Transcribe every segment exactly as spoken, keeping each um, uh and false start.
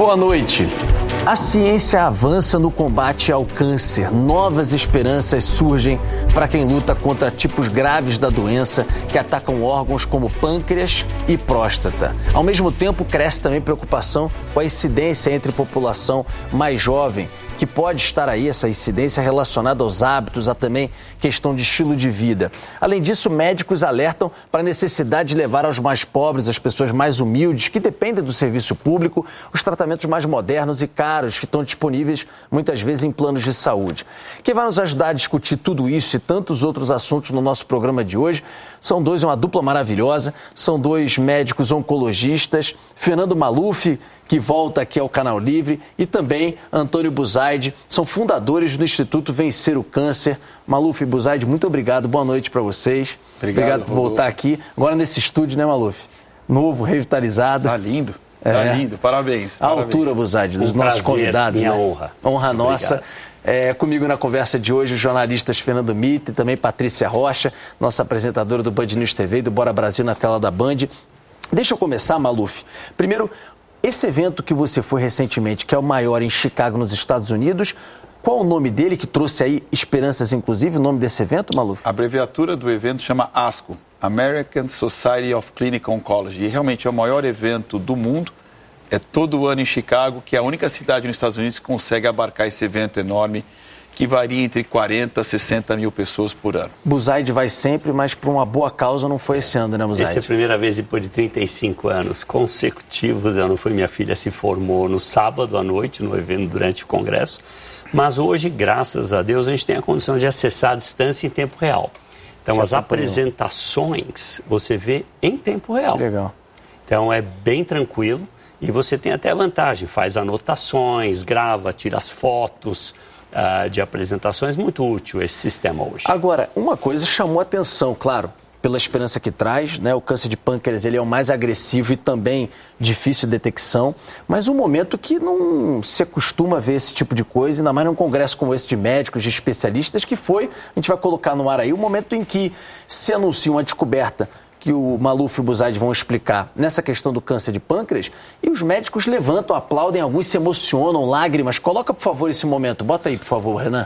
Boa noite. A ciência avança no combate ao câncer. Novas esperanças surgem para quem luta contra tipos graves da doença que atacam órgãos como pâncreas e próstata. Ao mesmo tempo, cresce também preocupação com a incidência entre população mais jovem, que pode estar aí, essa incidência relacionada aos hábitos, a também questão de estilo de vida. Além disso, médicos alertam para a necessidade de levar aos mais pobres, às pessoas mais humildes, que dependem do serviço público, os tratamentos mais modernos e caros que estão disponíveis muitas vezes em planos de saúde. Quem vai nos ajudar a discutir tudo isso e tantos outros assuntos no nosso programa de hoje são dois, uma dupla maravilhosa, são dois médicos oncologistas, Fernando Maluf, que volta aqui ao Canal Livre, e também Antônio Buzaide, são fundadores do Instituto Vencer o Câncer. Maluf e Buzaide, muito obrigado, boa noite para vocês. Obrigado, obrigado por voltar aqui, agora nesse estúdio, né, Maluf? Novo, revitalizado. Tá lindo, tá é. lindo, parabéns. A parabéns. altura, Buzaide, dos um nossos prazer, convidados. Minha né? honra. Honra muito nossa. Obrigado. É, comigo na conversa de hoje, os jornalistas Fernando Mitre e também Patrícia Rocha, nossa apresentadora do Band News T V e do Bora Brasil na tela da Band. Deixa eu começar, Maluf. Primeiro, esse evento que você foi recentemente, que é o maior em Chicago, nos Estados Unidos, qual o nome dele, que trouxe aí esperanças, inclusive, o nome desse evento, Maluf? A abreviatura do evento chama ASCO, American Society of Clinical Oncology, e realmente é o maior evento do mundo. É todo ano em Chicago, que é a única cidade nos Estados Unidos que consegue abarcar esse evento enorme, que varia entre quarenta a sessenta mil pessoas por ano. Buzaide vai sempre, mas por uma boa causa não foi esse ano, né, Buzaide? Essa é a primeira vez depois de trinta e cinco anos consecutivos. Eu não fui, minha filha se formou no sábado à noite, no evento durante o congresso. Mas hoje, graças a Deus, a gente tem a condição de acessar a distância em tempo real. Então, Você as acompanhou. apresentações você vê em tempo real. Que legal. Então, é bem tranquilo. E você tem até a vantagem, faz anotações, grava, tira as fotos uh, de apresentações. Muito útil esse sistema hoje. Agora, uma coisa chamou a atenção, claro, pela esperança que traz, né? O câncer de pâncreas ele é o mais agressivo e também difícil de detecção, mas um momento que não se acostuma a ver esse tipo de coisa, ainda mais num congresso como esse de médicos, de especialistas, que foi, a gente vai colocar no ar aí, o momento em que se anuncia uma descoberta que o Maluf e o Buzaide vão explicar nessa questão do câncer de pâncreas, e os médicos levantam, aplaudem, alguns se emocionam, lágrimas. Coloca, por favor, esse momento. Bota aí, por favor, Renan.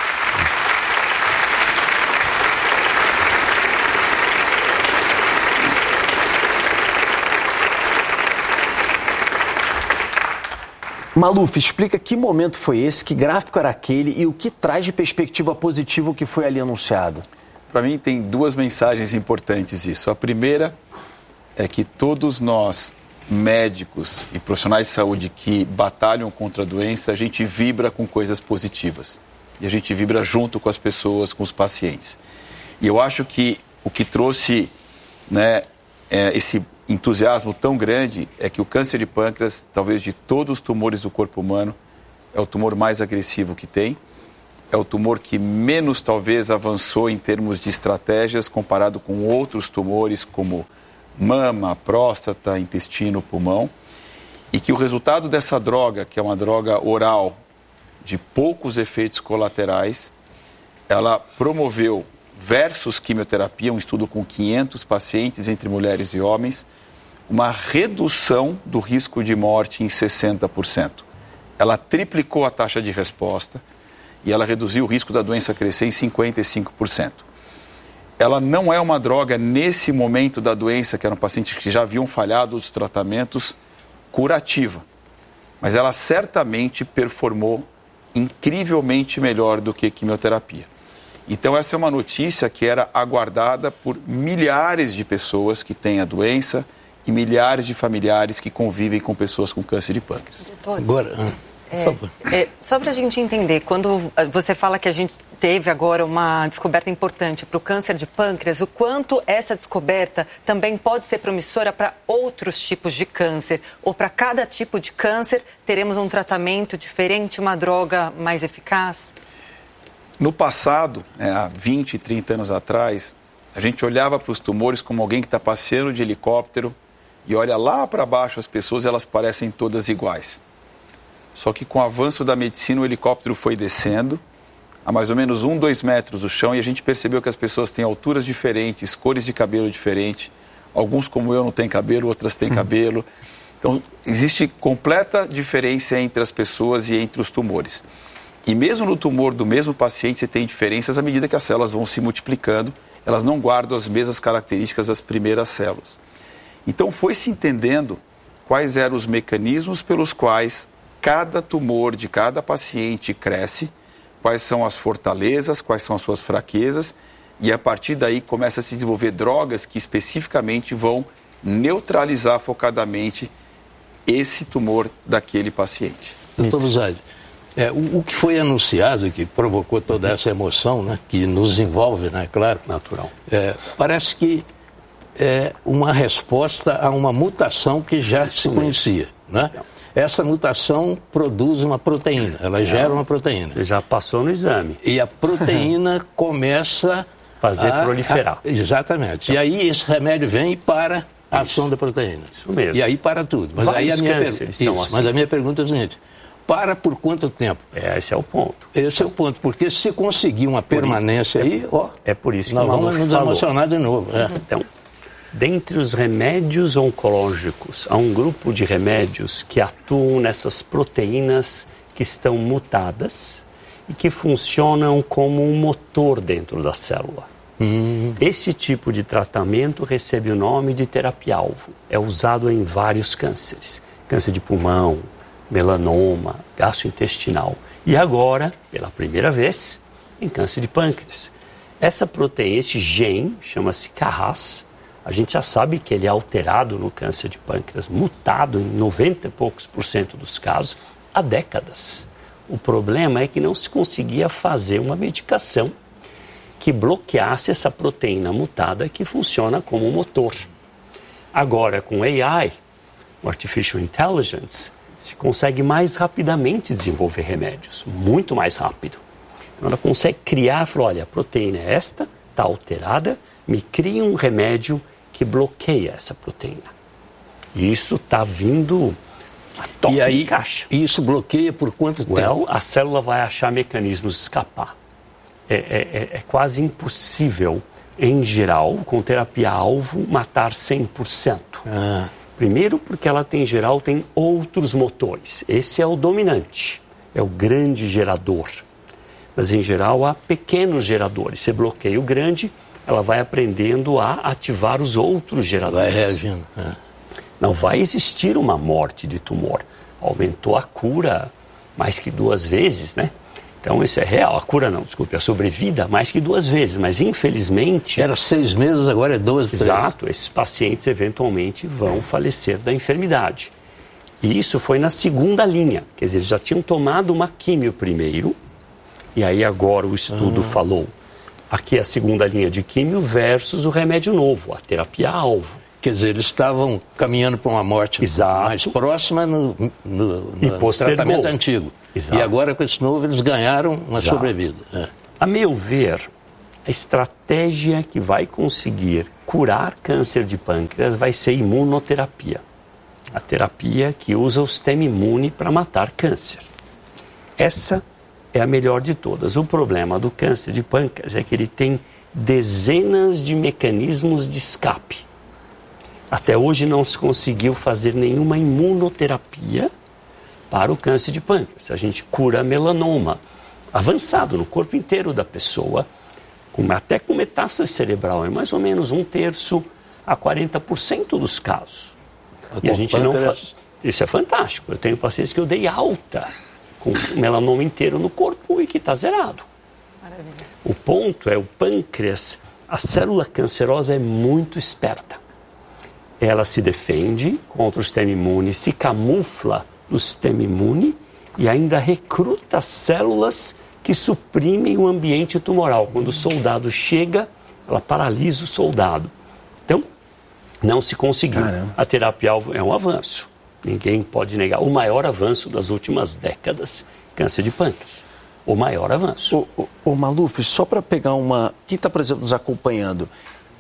Maluf, explica que momento foi esse, que gráfico era aquele e o que traz de perspectiva positiva o que foi ali anunciado. Para mim tem duas mensagens importantes isso. A primeira é que todos nós, médicos e profissionais de saúde que batalham contra a doença, a gente vibra com coisas positivas. E a gente vibra junto com as pessoas, com os pacientes. E eu acho que o que trouxe, né, é, esse entusiasmo tão grande é que o câncer de pâncreas, talvez de todos os tumores do corpo humano, é o tumor mais agressivo que tem. É o tumor que menos, talvez, avançou em termos de estratégias comparado com outros tumores como mama, próstata, intestino, pulmão. E que o resultado dessa droga, que é uma droga oral de poucos efeitos colaterais, ela promoveu, versus quimioterapia, um estudo com quinhentos pacientes entre mulheres e homens, uma redução do risco de morte em sessenta por cento. Ela triplicou a taxa de resposta, e ela reduziu o risco da doença crescer em cinquenta e cinco por cento. Ela não é uma droga, nesse momento da doença, que eram pacientes que já haviam falhado os tratamentos, curativa. Mas ela certamente performou incrivelmente melhor do que quimioterapia. Então essa é uma notícia que era aguardada por milhares de pessoas que têm a doença e milhares de familiares que convivem com pessoas com câncer de pâncreas. Agora... É, é, só para a gente entender, quando você fala que a gente teve agora uma descoberta importante para o câncer de pâncreas, o quanto essa descoberta também pode ser promissora para outros tipos de câncer? Ou para cada tipo de câncer teremos um tratamento diferente, uma droga mais eficaz? No passado, né, há vinte, trinta anos atrás, a gente olhava para os tumores como alguém que está passeando de helicóptero e olha lá para baixo as pessoas, elas parecem todas iguais. Só que com o avanço da medicina, o helicóptero foi descendo a mais ou menos um, dois metros do chão e a gente percebeu que as pessoas têm alturas diferentes, cores de cabelo diferentes. Alguns, como eu, não têm cabelo, outras têm cabelo. Então, existe completa diferença entre as pessoas e entre os tumores. E mesmo no tumor do mesmo paciente, você tem diferenças à medida que as células vão se multiplicando, elas não guardam as mesmas características das primeiras células. Então, foi se entendendo quais eram os mecanismos pelos quais cada tumor de cada paciente cresce, quais são as fortalezas, quais são as suas fraquezas, e a partir daí começa a se desenvolver drogas que especificamente vão neutralizar focadamente esse tumor daquele paciente. Doutor Bussalli, é, o, o que foi anunciado, que provocou toda essa emoção, né, que nos envolve, né, claro, natural, é, parece que é uma resposta a uma mutação que já Isso se conhecia, né? Essa mutação produz uma proteína, ela gera uma proteína. Você já passou no exame. E a proteína começa fazer a proliferar. A, exatamente. E aí esse remédio vem e para a ação Isso. da proteína. Isso mesmo. E aí para tudo. Mas, aí a minha, per... Isso, assim. Mas a minha pergunta é a seguinte: para por quanto tempo? É, esse é o ponto. Esse é o ponto, porque se conseguir uma permanência aí, ó, é por isso que nós vamos nos falou. emocionar de novo. É. Então, dentre os remédios oncológicos, há um grupo de remédios que atuam nessas proteínas que estão mutadas e que funcionam como um motor dentro da célula. Hum. Esse tipo de tratamento recebe o nome de terapia-alvo. É usado em vários cânceres. Câncer de pulmão, melanoma, gastrointestinal. E agora, pela primeira vez, em câncer de pâncreas. Essa proteína, esse gene, chama-se C A R A S. A gente já sabe que ele é alterado no câncer de pâncreas, mutado em noventa e poucos por cento dos casos, há décadas. O problema é que não se conseguia fazer uma medicação que bloqueasse essa proteína mutada que funciona como um motor. Agora, com A I, o Artificial Intelligence, se consegue mais rapidamente desenvolver remédios, muito mais rápido. Então, ela consegue criar, falar, olha, a proteína é esta, está alterada, me cria um remédio que bloqueia essa proteína. E isso está vindo a toque e aí, de caixa. E isso bloqueia por quanto well, tempo? A célula vai achar mecanismos de escapar. É, é, é quase impossível, em geral, com terapia-alvo, matar cem por cento. Ah. Primeiro porque ela, tem, em geral, tem outros motores. Esse é o dominante, é o grande gerador. Mas, em geral, há pequenos geradores. Você bloqueia o grande, ela vai aprendendo a ativar os outros geradores. Vai reagindo. É. Não vai existir uma morte de tumor. Aumentou a cura mais que duas vezes, né? Então, isso é real. A cura não, desculpe, a sobrevida mais que duas vezes. Mas, infelizmente... Era seis meses, agora é doze. Exato. Esses pacientes, eventualmente, vão falecer da enfermidade. E isso foi na segunda linha. Quer dizer, eles já tinham tomado uma químio primeiro. E aí, agora, o estudo ah. falou... Aqui é a segunda linha de químio versus o remédio novo, a terapia-alvo. Quer dizer, eles estavam caminhando para uma morte Exato. mais próxima no, no, no tratamento antigo. Exato. E agora, com esse novo, eles ganharam uma Exato. sobrevida. É. A meu ver, a estratégia que vai conseguir curar câncer de pâncreas vai ser imunoterapia. A terapia que usa o sistema imune para matar câncer. Essa é a melhor de todas. O problema do câncer de pâncreas é que ele tem dezenas de mecanismos de escape. Até hoje não se conseguiu fazer nenhuma imunoterapia para o câncer de pâncreas. A gente cura melanoma avançado no corpo inteiro da pessoa, com, até com metástase cerebral, é mais ou menos um terço a quarenta por cento dos casos. A e a gente não faz. Isso é fantástico. Eu tenho pacientes que eu dei alta com melanoma inteiro no corpo e que está zerado. Maravilha. O ponto é o pâncreas, a célula cancerosa é muito esperta. Ela se defende contra o sistema imune, se camufla no sistema imune e ainda recruta células que suprimem o ambiente tumoral. Quando o soldado chega, ela paralisa o soldado. Então, não se conseguiu. Caramba. A terapia-alvo é um avanço. Ninguém pode negar. O maior avanço das últimas décadas, câncer de pâncreas. O maior avanço. O, o, o Maluf, só para pegar uma... Quem está, por exemplo, nos acompanhando,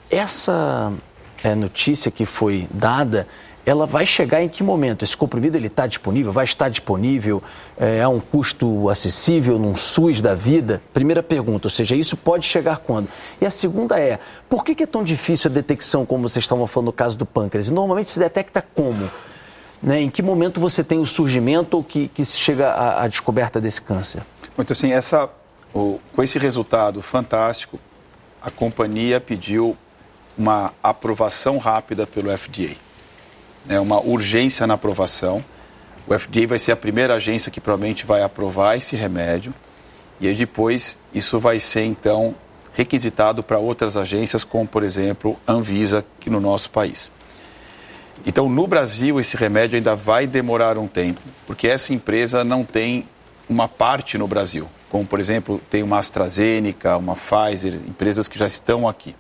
essa é, notícia que foi dada, ela vai chegar em que momento? Esse comprimido ele está disponível? Vai estar disponível? É, a um custo acessível num SUS da vida? Primeira pergunta, ou seja, isso pode chegar quando? E a segunda é, por que, que é tão difícil a detecção, como vocês estavam falando no caso do pâncreas? Normalmente se detecta como? Né? Em que momento você tem o surgimento ou que, que chega à, à descoberta desse câncer? Muito assim, essa, o, com esse resultado fantástico, a companhia pediu uma aprovação rápida pelo F D A. É uma urgência na aprovação. O F D A vai ser a primeira agência que provavelmente vai aprovar esse remédio. E aí depois isso vai ser, então, requisitado para outras agências, como, por exemplo, a Anvisa, aqui no nosso país. Então, no Brasil, esse remédio ainda vai demorar um tempo, porque essa empresa não tem uma parte no Brasil, como, por exemplo, tem uma AstraZeneca, uma Pfizer, empresas que já estão aqui.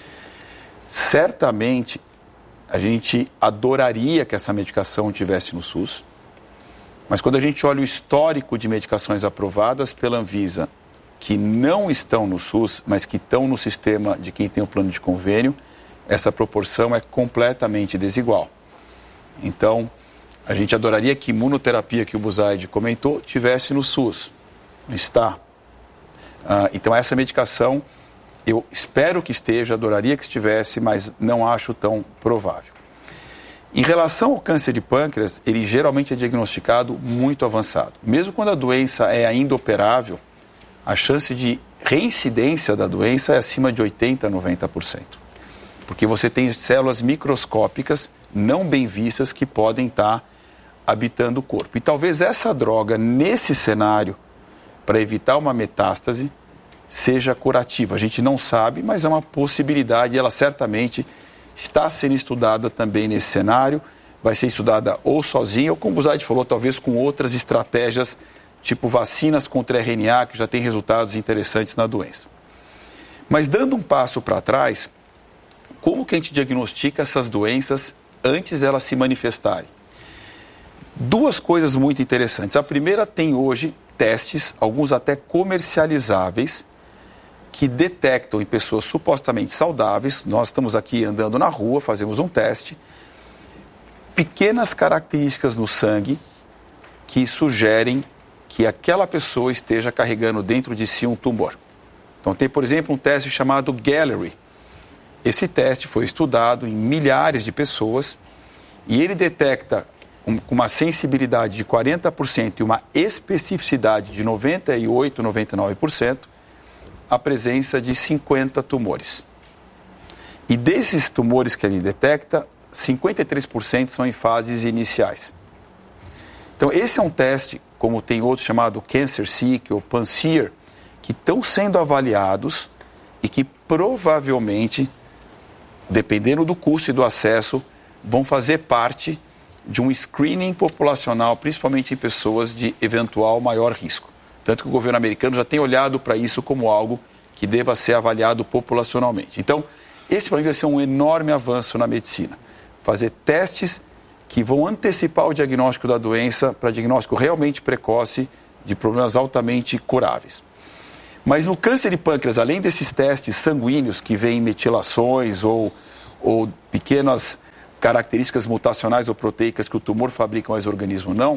Certamente, a gente adoraria que essa medicação estivesse no SUS, mas quando a gente olha o histórico de medicações aprovadas pela Anvisa, que não estão no SUS, mas que estão no sistema de quem tem o plano de convênio, essa proporção é completamente desigual. Então, a gente adoraria que a imunoterapia que o Buzaide comentou tivesse no SUS. Não está. Ah, então, essa medicação, eu espero que esteja, adoraria que estivesse, mas não acho tão provável. Em relação ao câncer de pâncreas, ele geralmente é diagnosticado muito avançado. Mesmo quando a doença é ainda operável, a chance de reincidência da doença é acima de oitenta por cento a noventa por cento. Porque você tem células microscópicas não bem vistas que podem estar habitando o corpo. E talvez essa droga, nesse cenário, para evitar uma metástase, seja curativa. A gente não sabe, mas é uma possibilidade e ela certamente está sendo estudada também nesse cenário. Vai ser estudada ou sozinha ou, como o Buzaide falou, talvez com outras estratégias, tipo vacinas contra R N A, que já tem resultados interessantes na doença. Mas dando um passo para trás, como que a gente diagnostica essas doenças antes delas se manifestarem? Duas coisas muito interessantes. A primeira, tem hoje testes, alguns até comercializáveis, que detectam em pessoas supostamente saudáveis. Nós estamos aqui andando na rua, fazemos um teste, pequenas características no sangue que sugerem que aquela pessoa esteja carregando dentro de si um tumor. Então tem, por exemplo, um teste chamado Gallery. Esse teste foi estudado em milhares de pessoas e ele detecta um, com uma sensibilidade de quarenta por cento e uma especificidade de noventa e oito por cento, noventa e nove por cento a presença de cinquenta tumores. E desses tumores que ele detecta, cinquenta e três por cento são em fases iniciais. Então esse é um teste, como tem outro chamado CancerSeek ou PanSeer, que estão sendo avaliados e que provavelmente, dependendo do custo e do acesso, vão fazer parte de um screening populacional, principalmente em pessoas de eventual maior risco. Tanto que o governo americano já tem olhado para isso como algo que deva ser avaliado populacionalmente. Então, esse para mim vai ser um enorme avanço na medicina. Fazer testes que vão antecipar o diagnóstico da doença para diagnóstico realmente precoce de problemas altamente curáveis. Mas no câncer de pâncreas, além desses testes sanguíneos que veem metilações ou, ou pequenas características mutacionais ou proteicas que o tumor fabrica, mas o organismo não,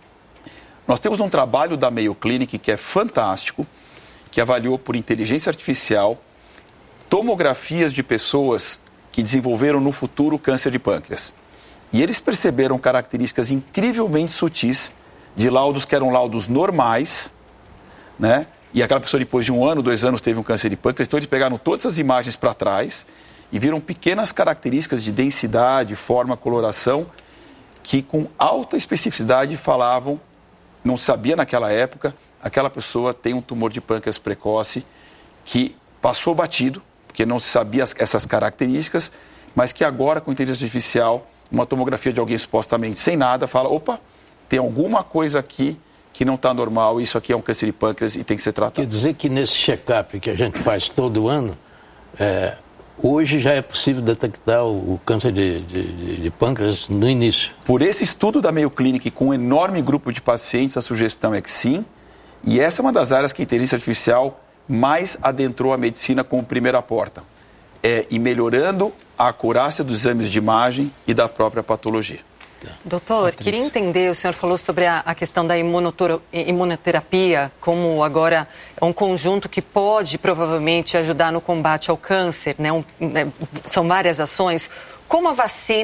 nós temos um trabalho da Mayo Clinic que é fantástico, que avaliou por inteligência artificial tomografias de pessoas que desenvolveram no futuro câncer de pâncreas. E eles perceberam características incrivelmente sutis de laudos que eram laudos normais, né? E aquela pessoa depois de um ano, dois anos teve um câncer de pâncreas. Então eles pegaram todas as imagens para trás e viram pequenas características de densidade, forma, coloração, que com alta especificidade falavam, não sabia naquela época, aquela pessoa tem um tumor de pâncreas precoce que passou batido, porque não se sabia essas características, mas que agora com inteligência artificial, uma tomografia de alguém supostamente sem nada, fala, opa, tem alguma coisa aqui que não está normal, isso aqui é um câncer de pâncreas e tem que ser tratado. Quer dizer que nesse check-up que a gente faz todo ano, é, hoje já é possível detectar o, o câncer de, de, de pâncreas no início? Por esse estudo da Mayo Clinic com um enorme grupo de pacientes, a sugestão é que sim, e essa é uma das áreas que a inteligência artificial mais adentrou a medicina como primeira porta, é ir melhorando a acurácia dos exames de imagem e da própria patologia. Doutor, queria entender, o senhor falou sobre a, a questão da imunoterapia, como agora é um conjunto que pode provavelmente ajudar no combate ao câncer, né? Um, né? São várias ações. Como a vacina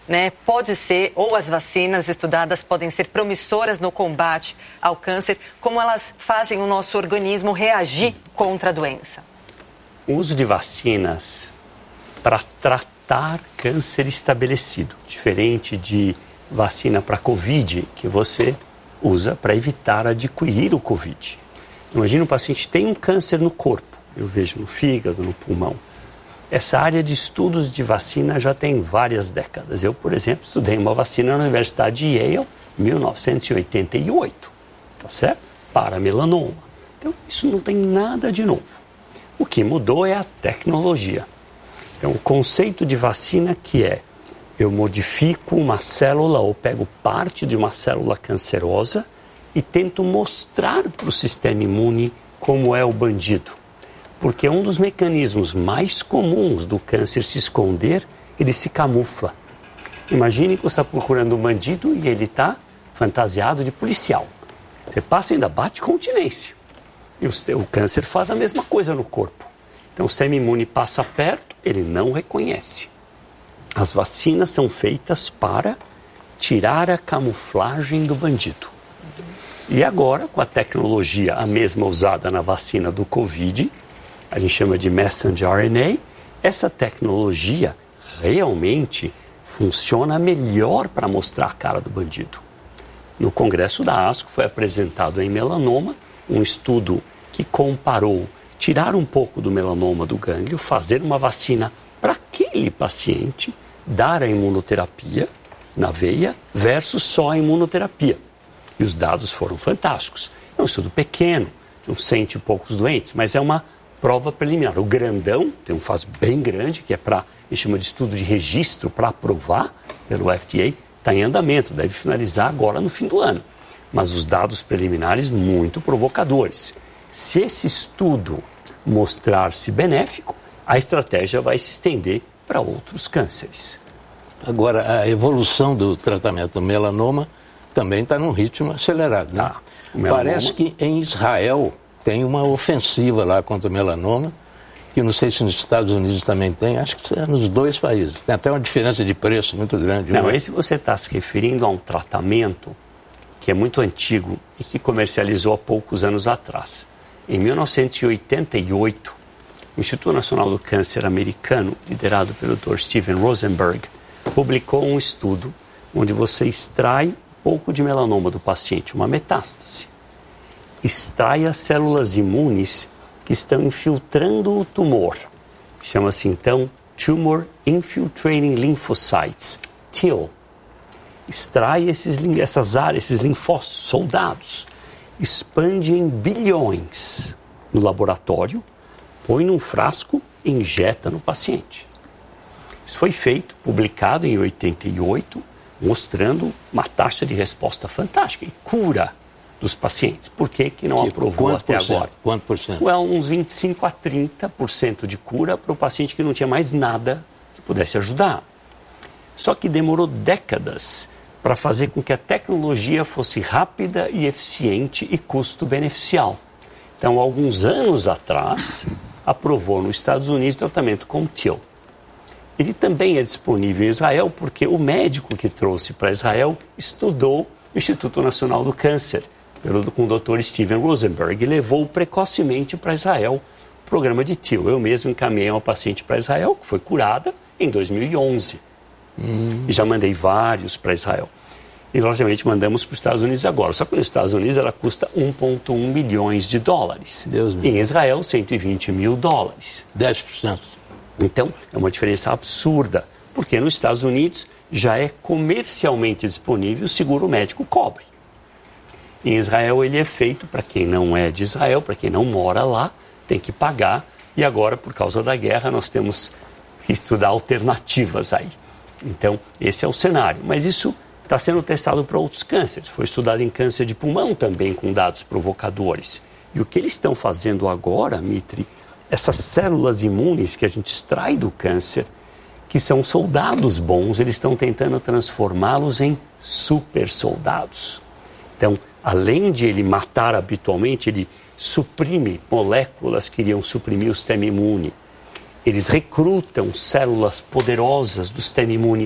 né, pode ser, ou as vacinas estudadas podem ser promissoras no combate ao câncer, como elas fazem o nosso organismo reagir contra a doença? O uso de vacinas para tratar câncer estabelecido, diferente de vacina para Covid, que você usa para evitar adquirir o Covid. Imagina um paciente que tem um câncer no corpo, eu vejo no fígado, no pulmão. Essa área de estudos de vacina já tem várias décadas. Eu, por exemplo, estudei uma vacina na Universidade de Yale em mil novecentos e oitenta e oito, tá certo? Para melanoma. Então, isso não tem nada de novo. O que mudou é a tecnologia. Então, o conceito de vacina que é, eu modifico uma célula ou pego parte de uma célula cancerosa e tento mostrar para o sistema imune como é o bandido. Porque um dos mecanismos mais comuns do câncer se esconder, ele se camufla. Imagine que você está procurando um bandido e ele está fantasiado de policial. Você passa e ainda bate continência. E o, o câncer faz a mesma coisa no corpo. Então o sistema imune passa perto, ele não reconhece. As vacinas são feitas para tirar a camuflagem do bandido. E agora, com a tecnologia, a mesma usada na vacina do Covid, a gente chama de messenger R N A, essa tecnologia realmente funciona melhor para mostrar a cara do bandido. No congresso da ASCO foi apresentado em melanoma um estudo que comparou tirar um pouco do melanoma do gânglio, fazer uma vacina para aquele paciente, dar a imunoterapia na veia versus só a imunoterapia. E os dados foram fantásticos. É um estudo pequeno, de uns cento e poucos doentes, mas é uma prova preliminar. O grandão, tem um fase bem grande, que é para, a gente chama de estudo de registro para aprovar pelo F D A, está em andamento, deve finalizar agora no fim do ano. Mas os dados preliminares muito provocadores. Se esse estudo mostrar-se benéfico, a estratégia vai se estender para outros cânceres. Agora, a evolução do tratamento do melanoma também está num ritmo acelerado, né? Tá. Melanoma... Parece que em Israel tem uma ofensiva lá contra o melanoma, que eu não sei se nos Estados Unidos também tem, acho que é nos dois países. Tem até uma diferença de preço muito grande. Não, né? esse você está se referindo a um tratamento que é muito antigo e que comercializou há poucos anos atrás. Em mil novecentos e oitenta e oito, o Instituto Nacional do Câncer americano, liderado pelo doutor Steven Rosenberg, publicou um estudo onde você extrai pouco de melanoma do paciente, uma metástase. Extrai as células imunes que estão infiltrando o tumor. Chama-se então Tumor Infiltrating Lymphocytes, T I L. Extrai esses, essas áreas, esses linfócitos, soldados, expande em bilhões no laboratório, põe num frasco e injeta no paciente. Isso foi feito, publicado em oitenta e oito, mostrando uma taxa de resposta fantástica e cura dos pacientes. Por que que não Tipo, aprovou quanto até por cento? agora? Quanto por cento? Well, uns vinte e cinco a trinta por cento de cura para o paciente que não tinha mais nada que pudesse ajudar. Só que demorou décadas para fazer com que a tecnologia fosse rápida e eficiente e custo-beneficial. Então, alguns anos atrás, aprovou nos Estados Unidos o tratamento com T I L. Ele também é disponível em Israel porque o médico que trouxe para Israel estudou no Instituto Nacional do Câncer, pelo, com o doutor Steven Rosenberg, e levou precocemente para Israel o programa de T I L. Eu mesmo encaminhei uma paciente para Israel, que foi curada em dois mil e onze. Hum. E já mandei vários para Israel. E, logicamente, mandamos para os Estados Unidos agora. Só que nos Estados Unidos ela custa um vírgula um milhões de dólares. Deus em Israel, cento e vinte mil dólares. dez por cento. Então, é uma diferença absurda, porque nos Estados Unidos já é comercialmente disponível, o seguro médico cobre. Em Israel, ele é feito para quem não é de Israel, para quem não mora lá, tem que pagar. E agora, por causa da guerra, nós temos que estudar alternativas aí. Então, esse é o cenário. Mas isso está sendo testado para outros cânceres. Foi estudado em câncer de pulmão também, com dados provocadores. E o que eles estão fazendo agora, Mitri, essas células imunes que a gente extrai do câncer, que são soldados bons, eles estão tentando transformá-los em super soldados. Então, além de ele matar habitualmente, ele suprime moléculas que iriam suprimir o sistema imune. Eles recrutam células poderosas do sistema imune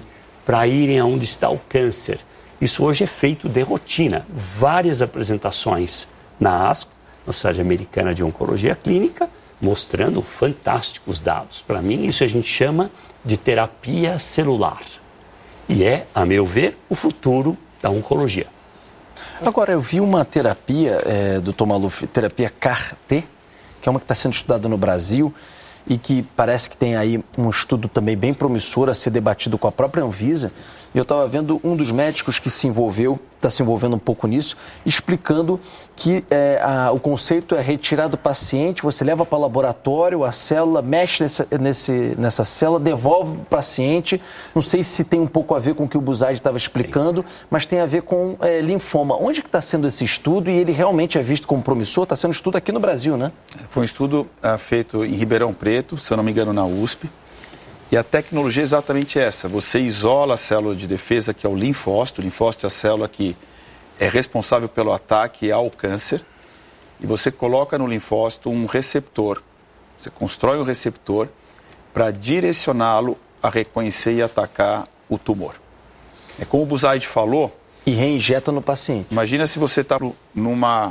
para irem aonde está o câncer. Isso hoje é feito de rotina. Várias apresentações na ASCO, na Sociedade Americana de Oncologia Clínica, mostrando fantásticos dados. Para mim, isso a gente chama de terapia celular. E é, a meu ver, o futuro da oncologia. Agora, eu vi uma terapia, é, doutor Maluf, terapia C A R T, que é uma que está sendo estudada no Brasil e que parece que tem aí um estudo também bem promissor a ser debatido com a própria Anvisa. E eu estava vendo um dos médicos que se envolveu, está se envolvendo um pouco nisso, explicando que é, a, o conceito é retirar do paciente, você leva para o laboratório, a célula mexe nessa, nesse, nessa célula, devolve para o paciente. Não sei se tem um pouco a ver com o que o Buzaid estava explicando, mas tem a ver com é, linfoma. Onde que está sendo esse estudo e ele realmente é visto como promissor? Está sendo um estudo aqui no Brasil, né? Foi um estudo uh, feito em Ribeirão Preto, se eu não me engano, na U S P. E a tecnologia é exatamente essa. Você isola a célula de defesa, que é o linfócito. O linfócito é a célula que é responsável pelo ataque ao câncer. E você coloca no linfócito um receptor. Você constrói um receptor para direcioná-lo a reconhecer e atacar o tumor. É como o Buzaid falou... E reinjeta no paciente. Imagina se você está numa,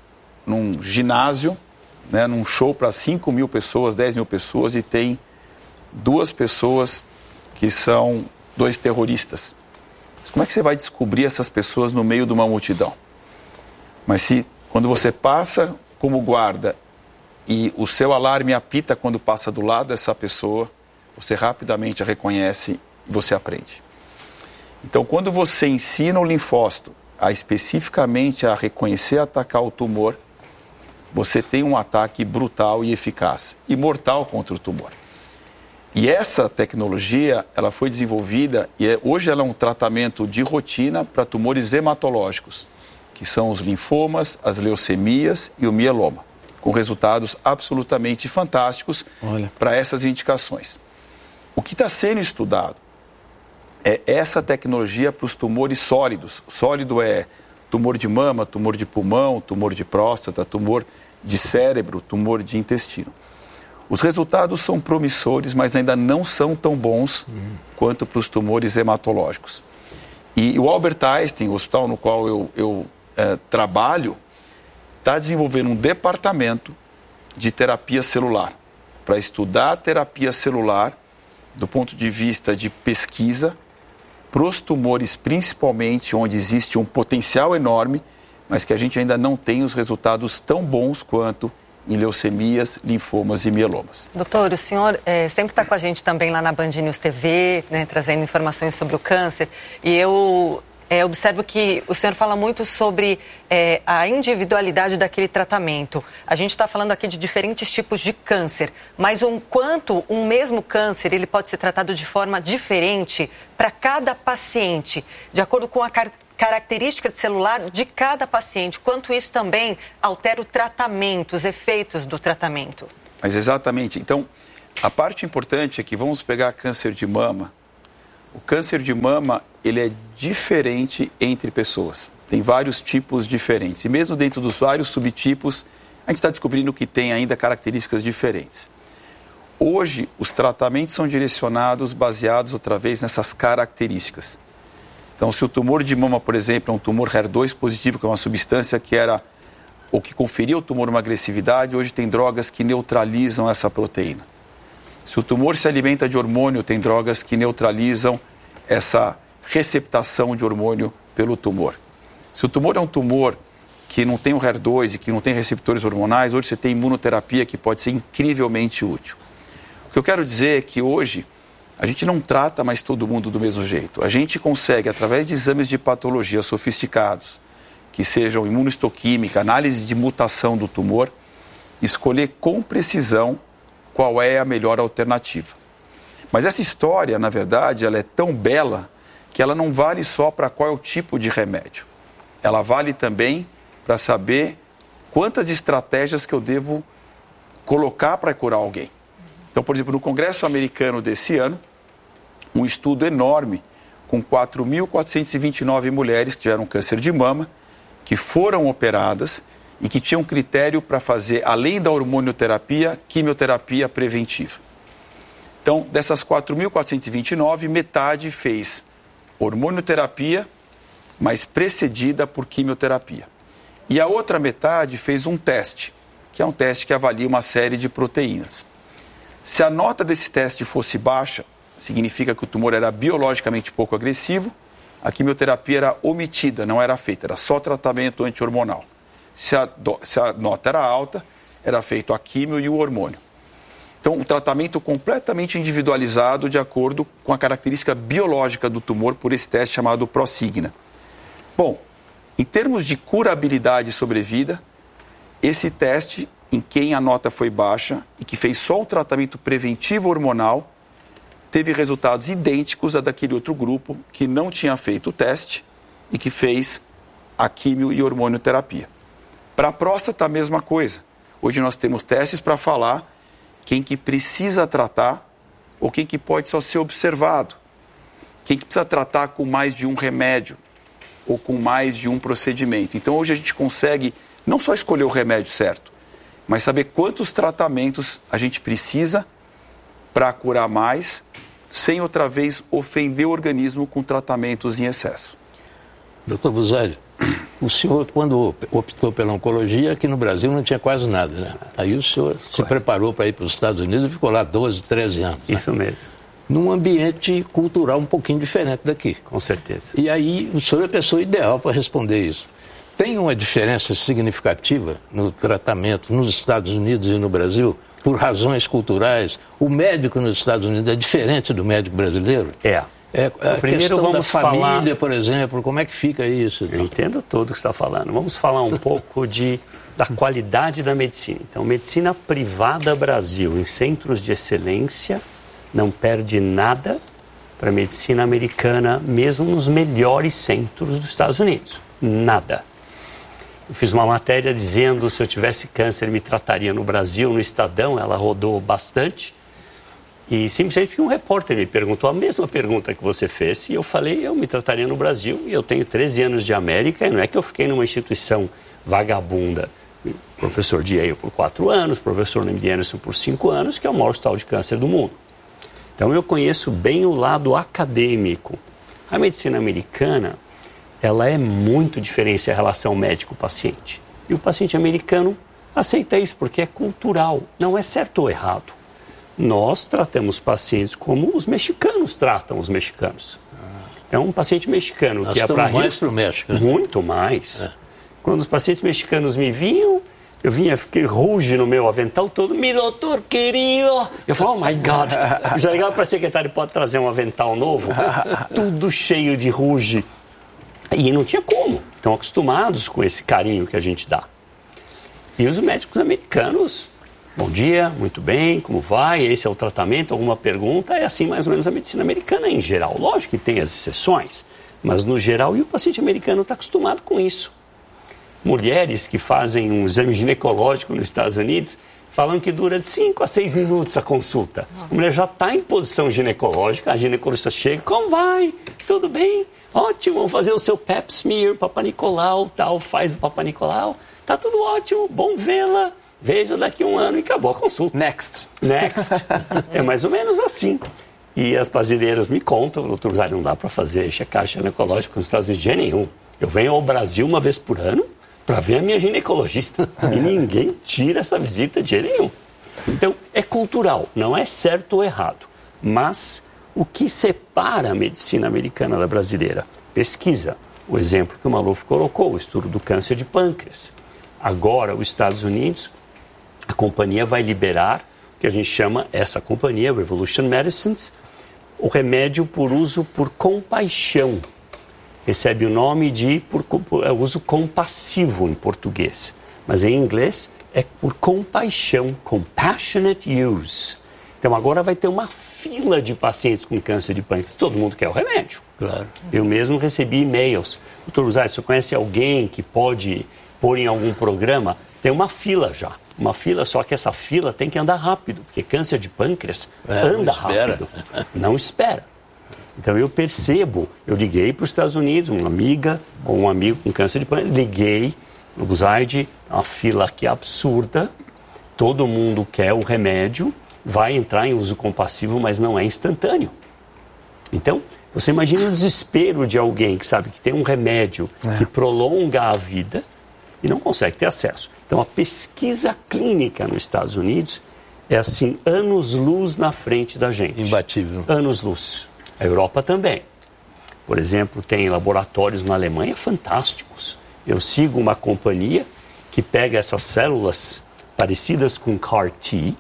num ginásio, né, num show para cinco mil pessoas, dez mil pessoas e tem... duas pessoas que são dois terroristas. Mas como é que você vai descobrir essas pessoas no meio de uma multidão? Mas se, quando você passa como guarda e o seu alarme apita quando passa do lado dessa pessoa, você rapidamente a reconhece e você aprende. Então, quando você ensina o linfócito a especificamente a reconhecer e atacar o tumor, você tem um ataque brutal e eficaz, e mortal contra o tumor. E essa tecnologia, ela foi desenvolvida e é, hoje ela é um tratamento de rotina para tumores hematológicos, que são os linfomas, as leucemias e o mieloma, com resultados absolutamente fantásticos para essas indicações. O que está sendo estudado é essa tecnologia para os tumores sólidos. Sólido é tumor de mama, tumor de pulmão, tumor de próstata, tumor de cérebro, tumor de intestino. Os resultados são promissores, mas ainda não são tão bons uhum. quanto para os tumores hematológicos. E o Albert Einstein, o hospital no qual eu, eu é, trabalho, está desenvolvendo um departamento de terapia celular, para estudar a terapia celular do ponto de vista de pesquisa, para os tumores principalmente, onde existe um potencial enorme, mas que a gente ainda não tem os resultados tão bons quanto em leucemias, linfomas e mielomas. Doutor, o senhor é, sempre está com a gente também lá na Band News T V, né, trazendo informações sobre o câncer, e eu é, observo que o senhor fala muito sobre é, a individualidade daquele tratamento. A gente está falando aqui de diferentes tipos de câncer, mas um quanto um mesmo câncer ele pode ser tratado de forma diferente para cada paciente, de acordo com a car- característica celular de cada paciente, quanto isso também altera o tratamento, os efeitos do tratamento. Mas exatamente. Então, a parte importante é que vamos pegar câncer de mama. O câncer de mama, ele é diferente entre pessoas. Tem vários tipos diferentes. E mesmo dentro dos vários subtipos, a gente está descobrindo que tem ainda características diferentes. Hoje, os tratamentos são direcionados, baseados outra vez nessas características. Então, se o tumor de mama, por exemplo, é um tumor H E R dois positivo, que é uma substância que era o que conferia ao tumor uma agressividade, hoje tem drogas que neutralizam essa proteína. Se o tumor se alimenta de hormônio, tem drogas que neutralizam essa receptação de hormônio pelo tumor. Se o tumor é um tumor que não tem o H E R dois e que não tem receptores hormonais, hoje você tem imunoterapia que pode ser incrivelmente útil. O que eu quero dizer é que hoje a gente não trata mais todo mundo do mesmo jeito. A gente consegue, através de exames de patologia sofisticados, que sejam imunohistoquímica, análise de mutação do tumor, escolher com precisão qual é a melhor alternativa. Mas essa história, na verdade, ela é tão bela que ela não vale só para qual é o tipo de remédio. Ela vale também para saber quantas estratégias que eu devo colocar para curar alguém. Então, por exemplo, no Congresso Americano desse ano, um estudo enorme com quatro mil quatrocentas e vinte e nove mulheres que tiveram câncer de mama, que foram operadas e que tinham critério para fazer, além da hormonioterapia, quimioterapia preventiva. Então, dessas quatro mil quatrocentas e vinte e nove, metade fez hormonioterapia, mas precedida por quimioterapia. E a outra metade fez um teste, que é um teste que avalia uma série de proteínas. Se a nota desse teste fosse baixa, significa que o tumor era biologicamente pouco agressivo, a quimioterapia era omitida, não era feita, era só tratamento anti-hormonal. Se a, do, se a nota era alta, era feito a quimio e o hormônio. Então, um tratamento completamente individualizado de acordo com a característica biológica do tumor por esse teste chamado Prosigna. Bom, em termos de curabilidade e sobrevida, esse teste, em quem a nota foi baixa e que fez só um tratamento preventivo hormonal, teve resultados idênticos a daquele outro grupo que não tinha feito o teste e que fez a quimio e hormonioterapia. Para a próstata, a mesma coisa. Hoje nós temos testes para falar quem que precisa tratar ou quem que pode só ser observado. Quem que precisa tratar com mais de um remédio ou com mais de um procedimento. Então hoje a gente consegue não só escolher o remédio certo, mas saber quantos tratamentos a gente precisa para curar mais, sem outra vez ofender o organismo com tratamentos em excesso. Doutor Buzzalli, o senhor, quando optou pela oncologia, aqui no Brasil não tinha quase nada, né? Aí o senhor Correto. se preparou para ir para os Estados Unidos e ficou lá doze, treze anos. Isso né? mesmo. Num ambiente cultural um pouquinho diferente daqui. Com certeza. E aí o senhor é a pessoa ideal para responder isso. Tem uma diferença significativa no tratamento nos Estados Unidos e no Brasil, por razões culturais? O médico nos Estados Unidos é diferente do médico brasileiro? É. É, a Primeiro questão vamos da família, falar... por exemplo, como é que fica isso? Eu entendo tudo o que você está falando. Vamos falar um pouco de, da qualidade da medicina. Então, medicina privada Brasil, em centros de excelência, não perde nada para a medicina americana, mesmo nos melhores centros dos Estados Unidos. Nada. Eu fiz uma matéria dizendo se eu tivesse câncer me trataria no Brasil, no Estadão, ela rodou bastante. E simplesmente um repórter me perguntou a mesma pergunta que você fez e eu falei, eu me trataria no Brasil e eu tenho treze anos de América e não é que eu fiquei numa instituição vagabunda. Professor de Yale por quatro anos, professor no M D Anderson por cinco anos, que é o maior hospital de câncer do mundo. Então eu conheço bem o lado acadêmico. A medicina americana, ela é muito diferente em relação médico-paciente. E o paciente americano aceita isso porque é cultural, não é certo ou errado. Nós tratamos pacientes como os mexicanos tratam os mexicanos. Então, um paciente mexicano Nós que é para mais para o México. Né? Muito mais. É. Quando os pacientes mexicanos me vinham, eu vinha, fiquei ruge no meu avental todo, meu doutor querido. Eu falo, oh my God. Eu já ligava para a secretária, pode trazer um avental novo? Tudo cheio de ruge. E não tinha como. Estão acostumados com esse carinho que a gente dá. E os médicos americanos... Bom dia, muito bem, como vai? Esse é o tratamento? Alguma pergunta? É assim mais ou menos a medicina americana em geral. Lógico que tem as exceções, mas no geral, e o paciente americano está acostumado com isso. Mulheres que fazem um exame ginecológico nos Estados Unidos falam que dura de cinco a seis minutos a consulta. A mulher já está em posição ginecológica, a ginecologista chega, como vai? Tudo bem? Ótimo, vamos fazer o seu pap smear, Papa Nicolau, tal, faz o Papa Nicolau. Tá tudo ótimo, bom vê-la. Veja daqui a um ano e acabou a consulta. Next. Next. É mais ou menos assim. E as brasileiras me contam, doutor Buzzalli, não dá para fazer checagem ginecológica nos Estados Unidos de jeito nenhum. Eu venho ao Brasil uma vez por ano para ver a minha ginecologista. E ninguém tira essa visita de jeito nenhum. Então, é cultural, não é certo ou errado. Mas o que separa a medicina americana da brasileira? Pesquisa. O exemplo que o Maluf colocou, o estudo do câncer de pâncreas. Agora, os Estados Unidos... A companhia vai liberar, o que a gente chama, essa companhia, Revolution Medicines, o remédio por uso por compaixão. Recebe o nome de por, por, é uso compassivo em português, mas em inglês é por compaixão, compassionate use. Então agora vai ter uma fila de pacientes com câncer de pâncreas. Todo mundo quer o remédio. Claro. Eu mesmo recebi e-mails. doutor Buzzalli, você conhece alguém que pode pôr em algum programa? Tem uma fila já. Uma fila, só que essa fila tem que andar rápido, porque câncer de pâncreas é, anda não rápido, não espera. Então eu percebo, eu liguei para os Estados Unidos, uma amiga com um amigo com câncer de pâncreas, liguei no Buzzalli, uma fila aqui absurda, todo mundo quer o remédio, vai entrar em uso compassivo, mas não é instantâneo. Então, Você imagina o desespero de alguém que sabe que tem um remédio é. que prolonga a vida e não consegue ter acesso. Então, a pesquisa clínica nos Estados Unidos é assim, anos-luz na frente da gente. Imbatível. Anos-luz. A Europa também. Por exemplo, tem laboratórios na Alemanha fantásticos. Eu sigo uma companhia que pega essas células parecidas com C A R T,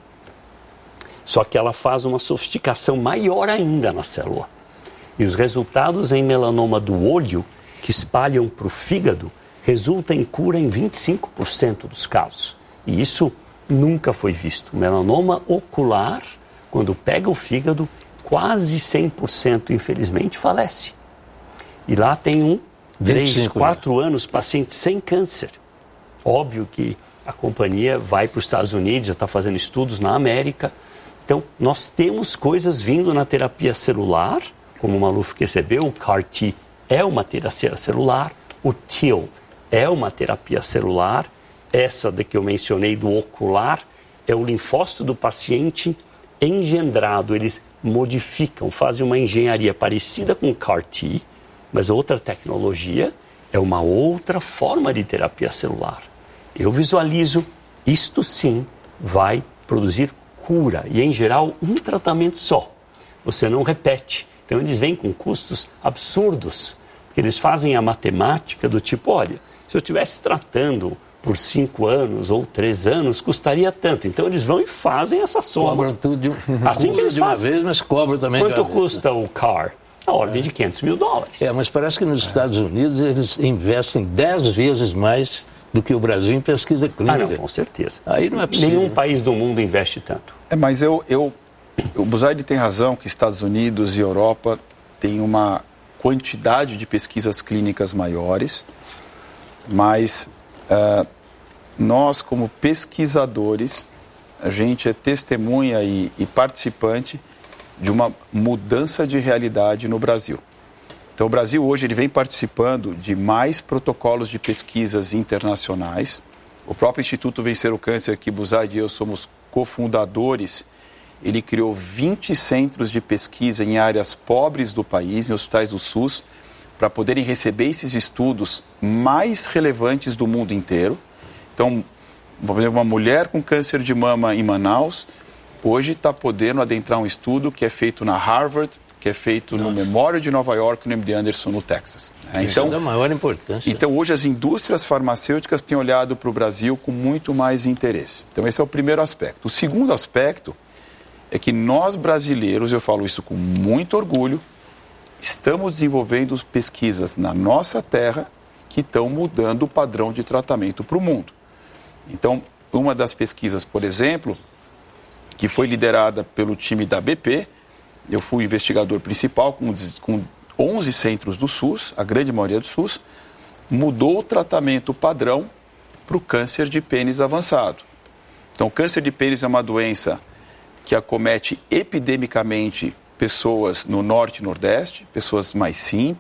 só que ela faz uma sofisticação maior ainda na célula. E os resultados em melanoma do olho, que espalham para o fígado, resultam em cura em vinte e cinco por cento dos casos. E isso nunca foi visto. Melanoma ocular, quando pega o fígado, quase cem por cento, infelizmente, falece. E lá tem um, três, quatro anos, paciente sem câncer. Óbvio que a companhia vai para os Estados Unidos, já está fazendo estudos na América. Então, nós temos coisas vindo na terapia celular, como o Maluf percebeu, o C A R T é uma terapia celular, o T I L é uma terapia celular, essa da que eu mencionei do ocular é o linfócito do paciente engendrado, eles modificam, fazem uma engenharia parecida com o C A R T, mas outra tecnologia é uma outra forma de terapia celular. Eu visualizo, isto sim vai produzir cura e, em geral, um tratamento só. Você não repete. Então, eles vêm com custos absurdos, porque eles fazem a matemática do tipo, olha, se eu estivesse tratando por cinco anos ou três anos, custaria tanto. Então, eles vão e fazem essa soma. Cobram tudo de, assim que eles de uma fazem. vez, mas cobram também Quanto de uma custa vez, né? o C A R? A ordem é. de quinhentos mil dólares. É, mas parece que nos Estados Unidos eles investem dez vezes mais do que o Brasil em pesquisa clínica. Ah, não, com certeza. Aí não é possível. Nenhum país do mundo investe tanto. É, mas eu, eu, o Buzaide tem razão que Estados Unidos e Europa têm uma quantidade de pesquisas clínicas maiores, mas uh, nós, como pesquisadores, a gente é testemunha e, e participante de uma mudança de realidade no Brasil. Então, o Brasil hoje ele vem participando de mais protocolos de pesquisas internacionais. O próprio Instituto Vencer o Câncer, que Buzaide e eu somos cofundadores, ele criou vinte centros de pesquisa em áreas pobres do país, em hospitais do SUS, para poderem receber esses estudos mais relevantes do mundo inteiro. Então, uma mulher com câncer de mama em Manaus, hoje está podendo adentrar um estudo que é feito na Harvard, que é feito Nossa. no Memorial de Nova York, no M D Anderson, no Texas. Isso então, é da maior importância. Então, hoje as indústrias farmacêuticas têm olhado para o Brasil com muito mais interesse. Então, esse é o primeiro aspecto. O segundo aspecto é que nós brasileiros, eu falo isso com muito orgulho, estamos desenvolvendo pesquisas na nossa terra que estão mudando o padrão de tratamento para o mundo. Então, uma das pesquisas, por exemplo, que foi liderada pelo time da B P, eu fui o investigador principal com, com onze centros do SUS, a grande maioria do SUS, mudou o tratamento padrão para o câncer de pênis avançado. Então, o câncer de pênis é uma doença que acomete epidemicamente pessoas no norte e nordeste, pessoas mais simples,